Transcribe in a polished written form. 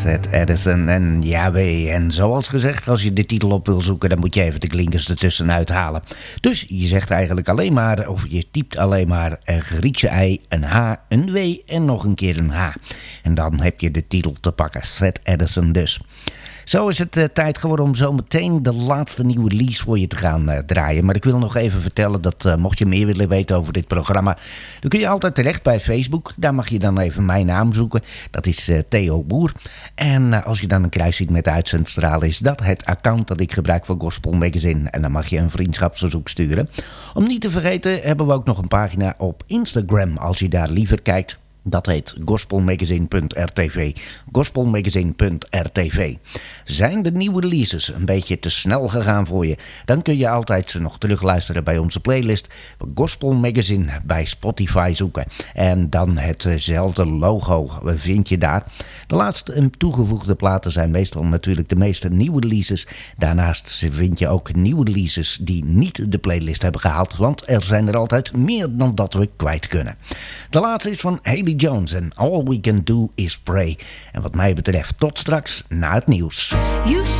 Seth Addison en Yahweh. En zoals gezegd, als je de titel op wil zoeken, dan moet je even de klinkers ertussenuit halen. Dus je zegt eigenlijk alleen maar, of je typt alleen maar een Griekse I, een H, een W en nog een keer een H. En dan heb je de titel te pakken. Seth Addison dus. Zo is het tijd geworden om zo meteen de laatste nieuwe release voor je te gaan draaien. Maar ik wil nog even vertellen dat mocht je meer willen weten over dit programma, dan kun je altijd terecht bij Facebook. Daar mag je dan even mijn naam zoeken. Dat is Theo Boer. En als je dan een kruis ziet met de uitzendstraal, is dat het account dat ik gebruik voor Gospel Magazine. En dan mag je een vriendschapsverzoek sturen. Om niet te vergeten hebben we ook nog een pagina op Instagram als je daar liever kijkt. Dat heet gospelmagazine.rtv. Gospelmagazine.rtv. Zijn de nieuwe releases een beetje te snel gegaan voor je? Dan kun je altijd nog terugluisteren bij onze playlist. Gospel Magazine bij Spotify zoeken. En dan hetzelfde logo vind je daar. De laatste toegevoegde platen zijn meestal natuurlijk de meeste nieuwe releases. Daarnaast vind je ook nieuwe releases die niet de playlist hebben gehaald. Want er zijn er altijd meer dan dat we kwijt kunnen. De laatste is van Haley Jones en All We Can Do Is Pray. En wat mij betreft tot straks na het nieuws.